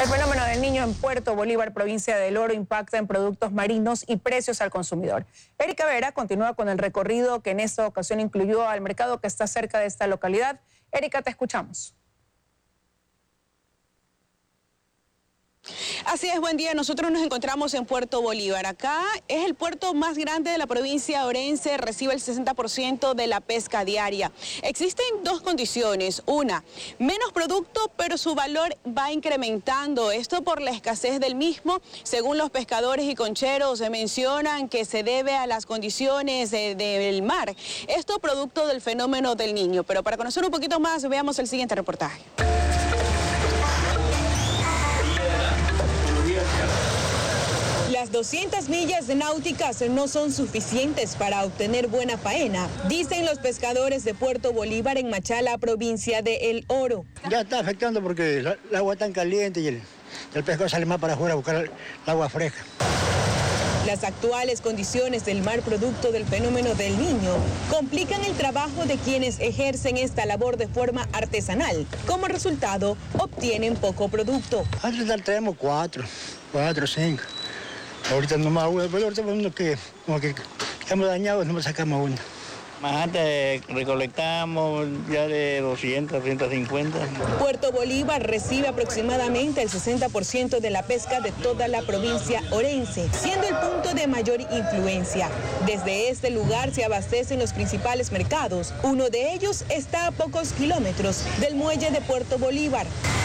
El fenómeno del Niño en Puerto Bolívar, provincia del Oro, impacta en productos marinos y precios al consumidor. Erika Vera continúa con el recorrido que en esta ocasión incluyó al mercado que está cerca de esta localidad. Erika, te escuchamos. Así es, buen día. Nosotros nos encontramos en Puerto Bolívar. Acá es el puerto más grande de la provincia orense, recibe el 60% de la pesca diaria. Existen dos condiciones. Una, menos producto, pero su valor va incrementando. Esto por la escasez del mismo. Según los pescadores y concheros, se mencionan que se debe a las condiciones del mar. Esto producto del fenómeno del Niño. Pero para conocer un poquito más, veamos el siguiente reportaje. Las 200 millas náuticas no son suficientes para obtener buena faena, dicen los pescadores de Puerto Bolívar en Machala, provincia de El Oro. Ya está afectando porque el agua está caliente y el pescado sale más para afuera a buscar el agua fresca. Las actuales condiciones del mar producto del fenómeno del Niño complican el trabajo de quienes ejercen esta labor de forma artesanal. Como resultado, obtienen poco producto. Antes traemos 4 o 5. Ahorita nomás uno que hemos dañado, no sacamos uno. Más antes recolectamos ya de 200, 150. Puerto Bolívar recibe aproximadamente el 60% de la pesca de toda la provincia orense, siendo el punto de mayor influencia. Desde este lugar se abastecen los principales mercados. Uno de ellos está a pocos kilómetros del muelle de Puerto Bolívar.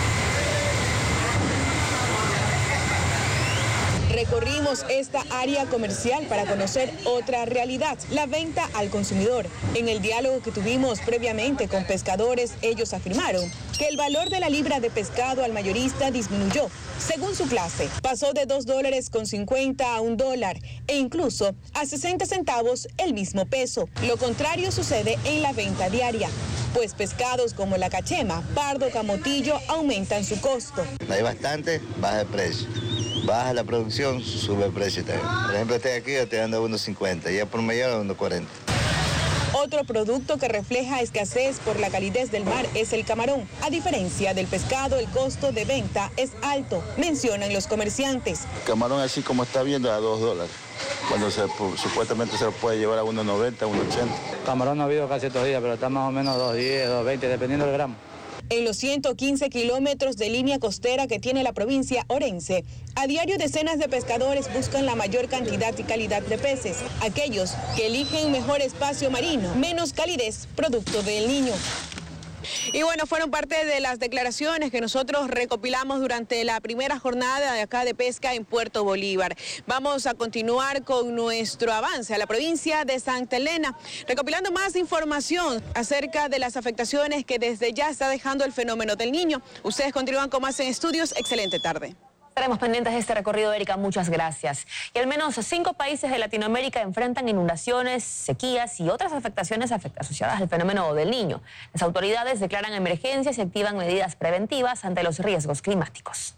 Recorrimos esta área comercial para conocer otra realidad, la venta al consumidor. En el diálogo que tuvimos previamente con pescadores, ellos afirmaron que el valor de la libra de pescado al mayorista disminuyó, según su clase. Pasó de $2.50 a $1 e incluso a 60 centavos el mismo peso. Lo contrario sucede en la venta diaria, pues pescados como la cachema, pardo, camotillo aumentan su costo. Hay bastante, baja el precio. Baja la producción, sube el precio también. Por ejemplo, este de aquí yo te dando a 1.50, ya por mayor a 1.40. Otro producto que refleja escasez por la calidez del mar es el camarón. A diferencia del pescado, el costo de venta es alto, mencionan los comerciantes. Camarón así como está viendo a $2, cuando supuestamente se lo puede llevar a 1.90, 1.80. Camarón no ha habido casi estos días, pero está más o menos 2.10, 2.20, dependiendo del gramo. En los 115 kilómetros de línea costera que tiene la provincia orense, a diario decenas de pescadores buscan la mayor cantidad y calidad de peces. Aquellos que eligen mejor espacio marino, menos calidez, producto del Niño. Y bueno, fueron parte de las declaraciones que nosotros recopilamos durante la primera jornada de acá de pesca en Puerto Bolívar. Vamos a continuar con nuestro avance a la provincia de Santa Elena, recopilando más información acerca de las afectaciones que desde ya está dejando el fenómeno del Niño. Ustedes continúan con más en Estudios. Excelente tarde. Estaremos pendientes de este recorrido, Erika, muchas gracias. Y al menos 5 países de Latinoamérica enfrentan inundaciones, sequías y otras afectaciones asociadas al fenómeno del Niño. Las autoridades declaran emergencias y activan medidas preventivas ante los riesgos climáticos.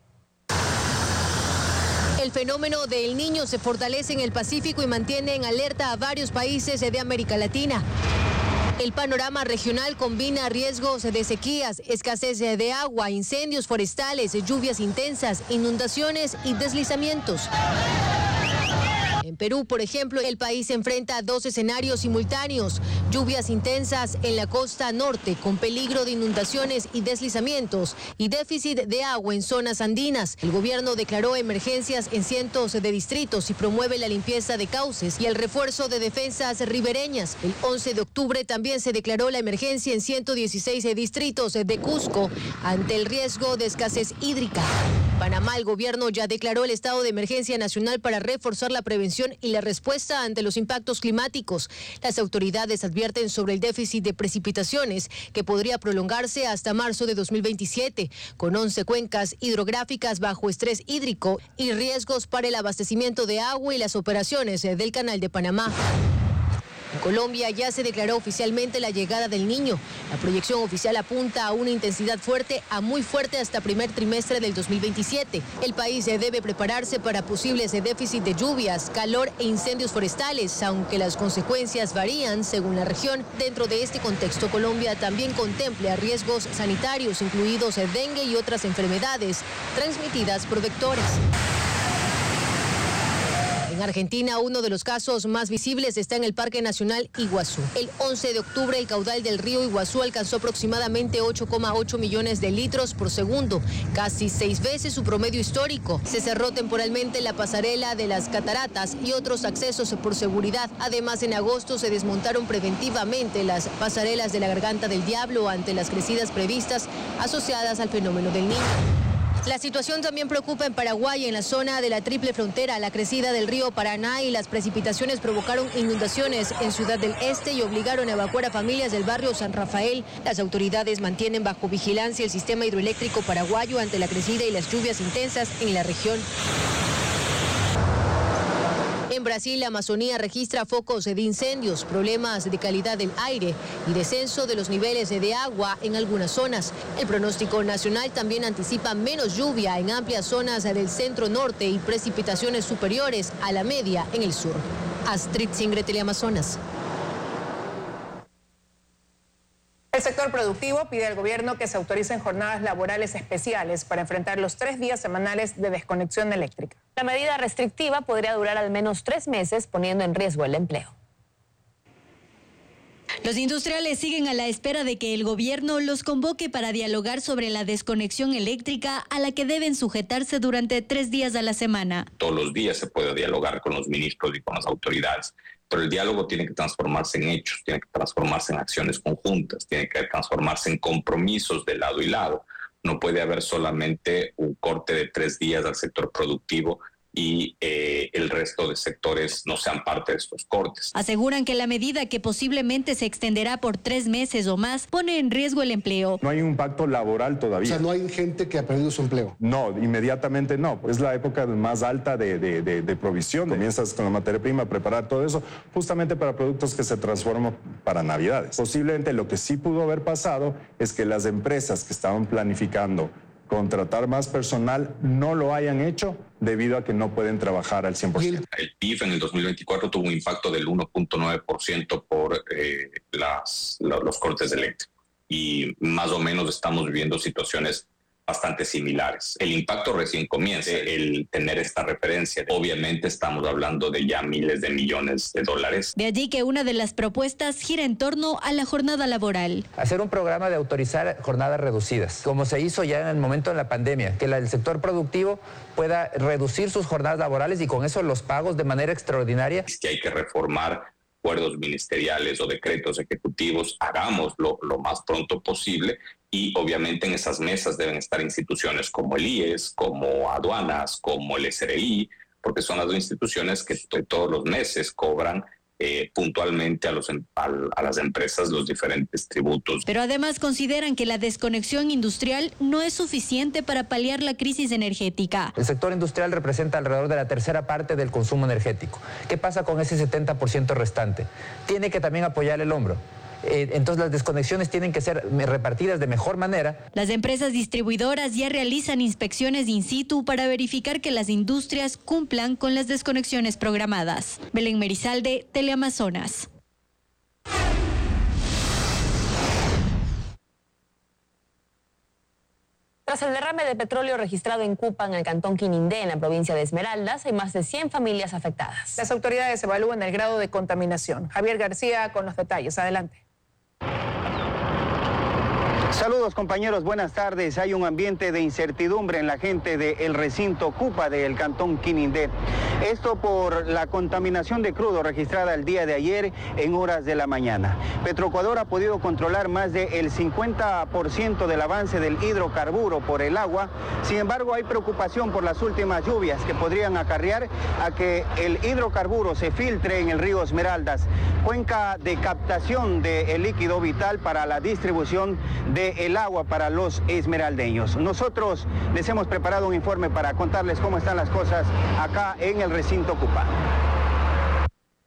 El fenómeno del Niño se fortalece en el Pacífico y mantiene en alerta a varios países de América Latina. El panorama regional combina riesgos de sequías, escasez de agua, incendios forestales, lluvias intensas, inundaciones y deslizamientos. En Perú, por ejemplo, el país enfrenta 2 escenarios simultáneos: lluvias intensas en la costa norte con peligro de inundaciones y deslizamientos y déficit de agua en zonas andinas. El gobierno declaró emergencias en cientos de distritos y promueve la limpieza de cauces y el refuerzo de defensas ribereñas. El 11 de octubre también se declaró la emergencia en 116 distritos de Cusco ante el riesgo de escasez hídrica. Panamá, el gobierno ya declaró el estado de emergencia nacional para reforzar la prevención y la respuesta ante los impactos climáticos. Las autoridades advierten sobre el déficit de precipitaciones que podría prolongarse hasta marzo de 2027, con 11 cuencas hidrográficas bajo estrés hídrico y riesgos para el abastecimiento de agua y las operaciones del Canal de Panamá. En Colombia ya se declaró oficialmente la llegada del Niño. La proyección oficial apunta a una intensidad fuerte a muy fuerte hasta primer trimestre del 2027. El país debe prepararse para posibles déficits de lluvias, calor e incendios forestales, aunque las consecuencias varían según la región. Dentro de este contexto, Colombia también contempla riesgos sanitarios, incluidos dengue y otras enfermedades transmitidas por vectores. En Argentina, uno de los casos más visibles está en el Parque Nacional Iguazú. El 11 de octubre, el caudal del río Iguazú alcanzó aproximadamente 8,8 millones de litros por segundo, casi 6 veces su promedio histórico. Se cerró temporalmente la pasarela de las cataratas y otros accesos por seguridad. Además, en agosto se desmontaron preventivamente las pasarelas de la Garganta del Diablo ante las crecidas previstas asociadas al fenómeno del Niño. La situación también preocupa en Paraguay, en la zona de la triple frontera. La crecida del río Paraná y las precipitaciones provocaron inundaciones en Ciudad del Este y obligaron a evacuar a familias del barrio San Rafael. Las autoridades mantienen bajo vigilancia el sistema hidroeléctrico paraguayo ante la crecida y las lluvias intensas en la región. En Brasil, la Amazonía registra focos de incendios, problemas de calidad del aire y descenso de los niveles de agua en algunas zonas. El pronóstico nacional también anticipa menos lluvia en amplias zonas del centro-norte y precipitaciones superiores a la media en el sur. Astrid Singre, Teleamazonas. El sector productivo pide al gobierno que se autoricen jornadas laborales especiales para enfrentar los 3 días semanales de desconexión eléctrica. La medida restrictiva podría durar al menos 3 meses, poniendo en riesgo el empleo. Los industriales siguen a la espera de que el gobierno los convoque para dialogar sobre la desconexión eléctrica a la que deben sujetarse durante 3 días a la semana. Todos los días se puede dialogar con los ministros y con las autoridades, pero el diálogo tiene que transformarse en hechos, tiene que transformarse en acciones conjuntas, tiene que transformarse en compromisos de lado y lado. No puede haber solamente un corte de 3 días al sector productivo y el resto de sectores no sean parte de estos cortes. Aseguran que la medida, que posiblemente se extenderá por 3 meses o más, pone en riesgo el empleo. No hay un impacto laboral todavía. O sea, no hay gente que ha perdido su empleo. No, inmediatamente no. Es la época más alta de provisión. Comienzas con la materia prima a preparar todo eso justamente para productos que se transforman para Navidades. Posiblemente lo que sí pudo haber pasado es que las empresas que estaban planificando contratar más personal no lo hayan hecho debido a que no pueden trabajar al 100%. El PIB en el 2024 tuvo un impacto del 1.9% por los cortes eléctricos y más o menos estamos viviendo situaciones bastante similares. El impacto recién comienza, el tener esta referencia. Obviamente estamos hablando de ya miles de millones de dólares. De allí que una de las propuestas gira en torno a la jornada laboral. Hacer un programa de autorizar jornadas reducidas, como se hizo ya en el momento de la pandemia, que el sector productivo pueda reducir sus jornadas laborales y con eso los pagos de manera extraordinaria. Es que hay que reformar acuerdos ministeriales o decretos ejecutivos, hagámoslo lo más pronto posible. Y obviamente en esas mesas deben estar instituciones como el IES, como aduanas, como el SRI, porque son las 2 instituciones que todos los meses cobran puntualmente a las empresas los diferentes tributos. Pero además consideran que la desconexión industrial no es suficiente para paliar la crisis energética. El sector industrial representa alrededor de la 1/3 parte del consumo energético. ¿Qué pasa con ese 70% restante? Tiene que también apoyar el hombro. Entonces las desconexiones tienen que ser repartidas de mejor manera. Las empresas distribuidoras ya realizan inspecciones in situ para verificar que las industrias cumplan con las desconexiones programadas. Belén Merizalde, Teleamazonas. Tras el derrame de petróleo registrado en Cupa, en el cantón Quinindé, en la provincia de Esmeraldas, hay más de 100 familias afectadas. Las autoridades evalúan el grado de contaminación. Javier García con los detalles. Adelante. Saludos compañeros, buenas tardes. Hay un ambiente de incertidumbre en la gente del recinto Cupa del cantón Quinindé. Esto por la contaminación de crudo registrada el día de ayer en horas de la mañana. Petroecuador ha podido controlar más del 50% del avance del hidrocarburo por el agua. Sin embargo, hay preocupación por las últimas lluvias que podrían acarrear a que el hidrocarburo se filtre en el río Esmeraldas, cuenca de captación del líquido vital para la distribución del agua para los esmeraldeños. Nosotros les hemos preparado un informe para contarles cómo están las cosas acá en el recinto Cupa.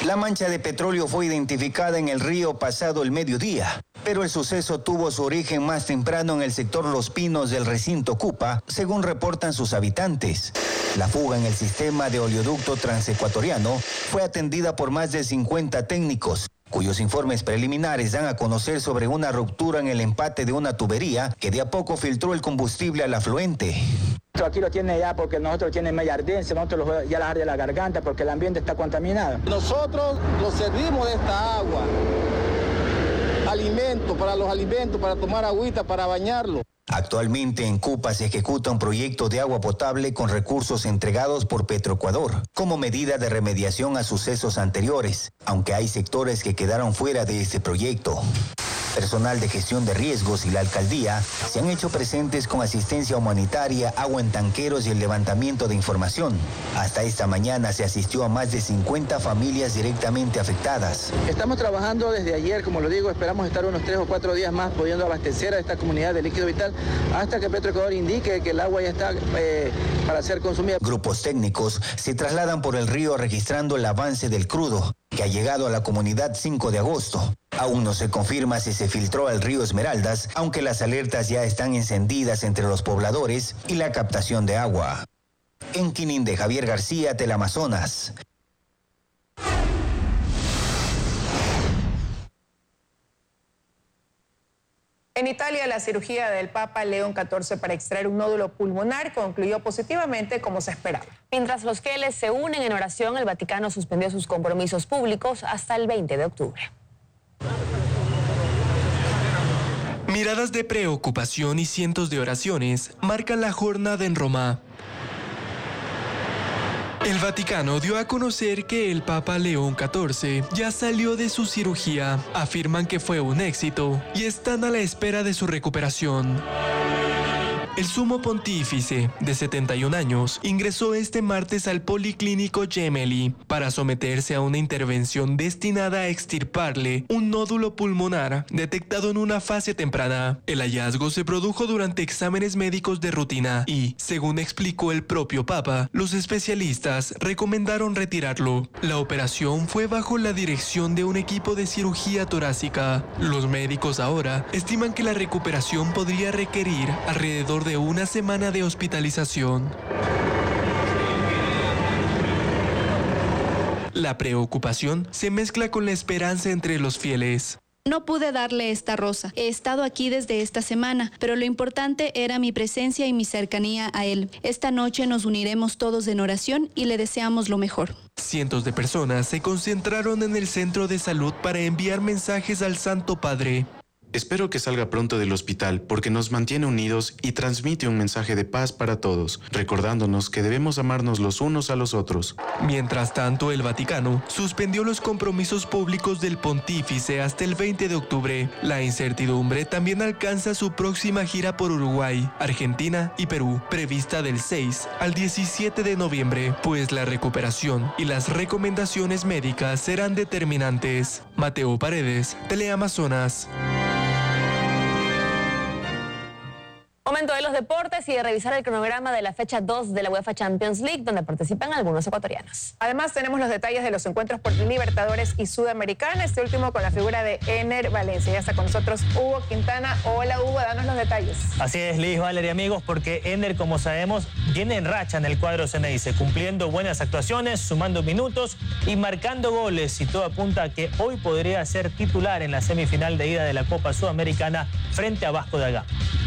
La mancha de petróleo fue identificada en el río pasado el mediodía, pero el suceso tuvo su origen más temprano en el sector Los Pinos del recinto Cupa, según reportan sus habitantes. La fuga en el sistema de oleoducto transecuatoriano fue atendida por más de 50 técnicos, cuyos informes preliminares dan a conocer sobre una ruptura en el empate de una tubería que de a poco filtró el combustible al afluente. Aquí lo tiene ya porque nosotros tiene media ardencia, nosotros ya las arde la garganta porque el ambiente está contaminado. Nosotros nos servimos de esta agua, alimento, para tomar agüita, para bañarlo. Actualmente en Cupa se ejecuta un proyecto de agua potable con recursos entregados por Petroecuador como medida de remediación a sucesos anteriores, aunque hay sectores que quedaron fuera de este proyecto. Personal de gestión de riesgos y la alcaldía se han hecho presentes con asistencia humanitaria, agua en tanqueros y el levantamiento de información. Hasta esta mañana se asistió a más de 50 familias directamente afectadas. Estamos trabajando desde ayer, como lo digo, esperamos estar unos 3 o 4 días más pudiendo abastecer a esta comunidad de líquido vital hasta que Petroecuador indique que el agua ya está para ser consumida. Grupos técnicos se trasladan por el río registrando el avance del crudo, que ha llegado a la comunidad 5 de agosto. Aún no se confirma si se filtró al río Esmeraldas, aunque las alertas ya están encendidas entre los pobladores y la captación de agua. En Quinindé, Javier García, Teleamazonas. En Italia, la cirugía del Papa León XIV para extraer un nódulo pulmonar concluyó positivamente como se esperaba. Mientras los fieles se unen en oración, el Vaticano suspendió sus compromisos públicos hasta el 20 de octubre. Miradas de preocupación y cientos de oraciones marcan la jornada en Roma. El Vaticano dio a conocer que el Papa León XIV ya salió de su cirugía. Afirman que fue un éxito y están a la espera de su recuperación. El sumo pontífice, de 71 años, ingresó este martes al Policlínico Gemelli para someterse a una intervención destinada a extirparle un nódulo pulmonar detectado en una fase temprana. El hallazgo se produjo durante exámenes médicos de rutina y, según explicó el propio Papa, los especialistas recomendaron retirarlo. La operación fue bajo la dirección de un equipo de cirugía torácica. Los médicos ahora estiman que la recuperación podría requerir alrededor de una semana de hospitalización. La preocupación se mezcla con la esperanza entre los fieles. No pude darle esta rosa. He estado aquí desde esta semana, pero lo importante era mi presencia y mi cercanía a él. Esta noche nos uniremos todos en oración y le deseamos lo mejor. Cientos de personas se concentraron en el centro de salud para enviar mensajes al Santo Padre. Espero que salga pronto del hospital porque nos mantiene unidos y transmite un mensaje de paz para todos, recordándonos que debemos amarnos los unos a los otros. Mientras tanto, el Vaticano suspendió los compromisos públicos del pontífice hasta el 20 de octubre. La incertidumbre también alcanza su próxima gira por Uruguay, Argentina y Perú, prevista del 6 al 17 de noviembre, pues la recuperación y las recomendaciones médicas serán determinantes. Mateo Paredes, Teleamazonas. Momento de los deportes y de revisar el cronograma de la fecha 2 de la UEFA Champions League, donde participan algunos ecuatorianos. Además, tenemos los detalles de los encuentros por Libertadores y Sudamericana, este último con la figura de Ener Valencia. Ya está con nosotros Hugo Quintana. Hola, Hugo, danos los detalles. Así es, Liz, Valeria, amigos, porque Ener, como sabemos, viene en racha en el cuadro Ceneice, cumpliendo buenas actuaciones, sumando minutos y marcando goles, y todo apunta a que hoy podría ser titular en la semifinal de ida de la Copa Sudamericana frente a Vasco da Gama.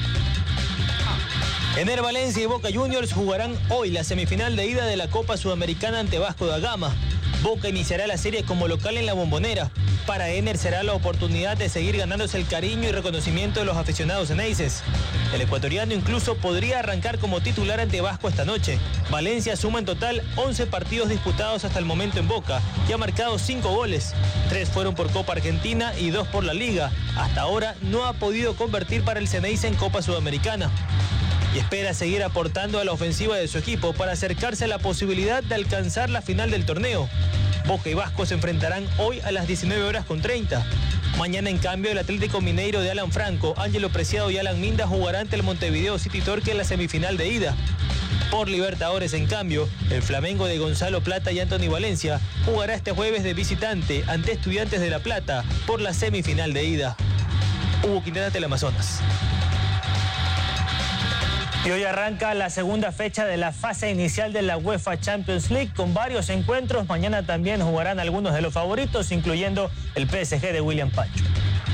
Ener Valencia y Boca Juniors jugarán hoy la semifinal de ida de la Copa Sudamericana ante Vasco da Gama. Boca iniciará la serie como local en la Bombonera. Para Ener será la oportunidad de seguir ganándose el cariño y reconocimiento de los aficionados ceneices. El ecuatoriano incluso podría arrancar como titular ante Vasco esta noche. Valencia suma en total 11 partidos disputados hasta el momento en Boca y ha marcado 5 goles. 3 fueron por Copa Argentina y 2 por la Liga. Hasta ahora no ha podido convertir para el Ceneice en Copa Sudamericana. Y espera seguir aportando a la ofensiva de su equipo para acercarse a la posibilidad de alcanzar la final del torneo. Boca y Vasco se enfrentarán hoy a las 19:30. Mañana, en cambio, el Atlético Mineiro de Alan Franco, Ángelo Preciado y Alan Minda jugarán ante el Montevideo City Torque en la semifinal de ida. Por Libertadores, en cambio, el Flamengo de Gonzalo Plata y Anthony Valencia jugará este jueves de visitante ante Estudiantes de La Plata por la semifinal de ida. Hugo Quintana, Teleamazonas. Y hoy arranca la segunda fecha de la fase inicial de la UEFA Champions League con varios encuentros. Mañana también jugarán algunos de los favoritos, incluyendo el PSG de William Pacho.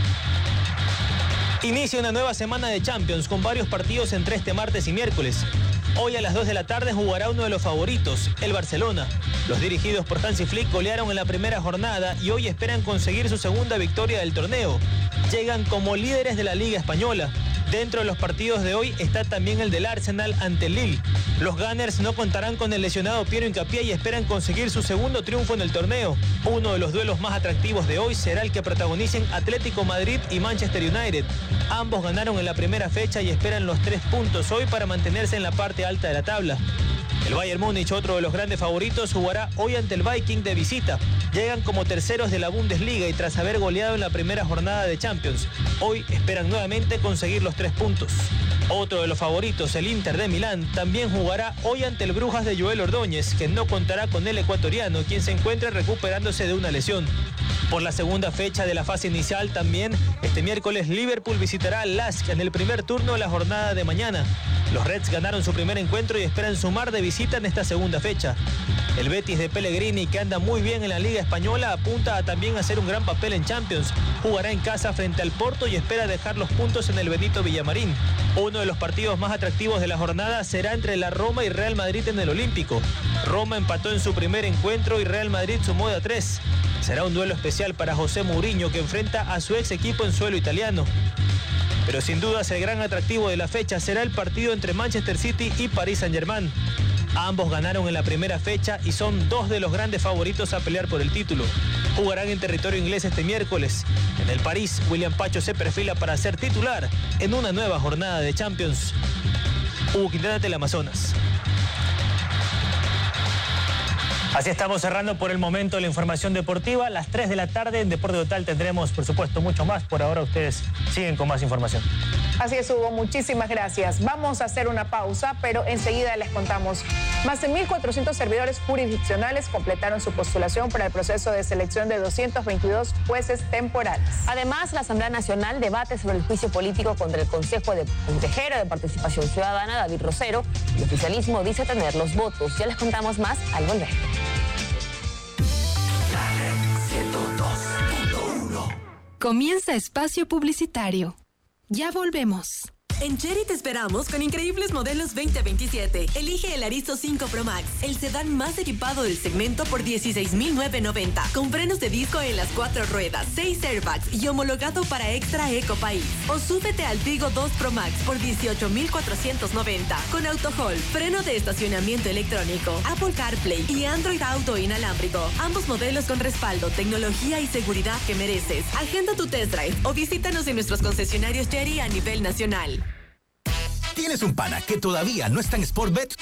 Inicia una nueva semana de Champions con varios partidos entre este martes y miércoles. Hoy a las 2 de la tarde jugará uno de los favoritos, el Barcelona. Los dirigidos por Hansi Flick golearon en la primera jornada y hoy esperan conseguir su segunda victoria del torneo. Llegan como líderes de la Liga Española. Dentro de los partidos de hoy está también el del Arsenal ante el Lille. Los Gunners no contarán con el lesionado Piero Hincapié y esperan conseguir su segundo triunfo en el torneo. Uno de los duelos más atractivos de hoy será el que protagonicen Atlético Madrid y Manchester United. Ambos ganaron en la primera fecha y esperan los 3 puntos hoy para mantenerse en la parte alta de la tabla. El Bayern Múnich, otro de los grandes favoritos, jugará hoy ante el Viking de visita. Llegan como terceros de la Bundesliga y tras haber goleado en la primera jornada de Champions, hoy esperan nuevamente conseguir los 3 puntos. Otro de los favoritos, el Inter de Milán, también jugará hoy ante el Brujas de Joel Ordóñez, que no contará con el ecuatoriano, quien se encuentra recuperándose de una lesión. Por la segunda fecha de la fase inicial también, este miércoles Liverpool visitará al Lask en el primer turno de la jornada de mañana. Los Reds ganaron su primer encuentro y esperan sumar de visita en esta segunda fecha. El Betis de Pellegrini, que anda muy bien en la Liga Española, apunta a también hacer un gran papel en Champions. Jugará en casa frente al Porto y espera dejar los puntos en el Benito Villamarín. Uno de los partidos más atractivos de la jornada será entre la Roma y Real Madrid en el Olímpico. Roma empató en su primer encuentro y Real Madrid sumó de a 3. Será un duelo especial para José Mourinho, que enfrenta a su ex equipo en suelo italiano. Pero sin dudas el gran atractivo de la fecha será el partido entre Manchester City y Paris Saint-Germain. Ambos ganaron en la primera fecha y son dos de los grandes favoritos a pelear por el título. Jugarán en territorio inglés este miércoles. En el París, William Pacho se perfila para ser titular en una nueva jornada de Champions. Hugo Quintana, Teleamazonas. Así estamos cerrando por el momento la información deportiva. A las 3 de la tarde en Deporte Total tendremos, por supuesto, mucho más. Por ahora ustedes siguen con más información. Así es, Hugo. Muchísimas gracias. Vamos a hacer una pausa, pero enseguida les contamos. Más de 1.400 servidores jurisdiccionales completaron su postulación para el proceso de selección de 222 jueces temporales. Además, la Asamblea Nacional debate sobre el juicio político contra el Consejo de Consejero de Participación Ciudadana, David Rosero. El oficialismo dice tener los votos. Ya les contamos más al volver. Comienza espacio publicitario. Ya volvemos. En Chery te esperamos con increíbles modelos 2027. Elige el Aristo 5 Pro Max, el sedán más equipado del segmento por $16,990. Con frenos de disco en las 4 ruedas, 6 airbags y homologado para Extra Eco País. O súbete al Tigo 2 Pro Max por $18,490. Con Auto Hold, freno de estacionamiento electrónico, Apple CarPlay y Android Auto inalámbrico. Ambos modelos con respaldo, tecnología y seguridad que mereces. Agenda tu test drive o visítanos en nuestros concesionarios Chery a nivel nacional. ¿Tienes un pana que todavía no está en Sportbet?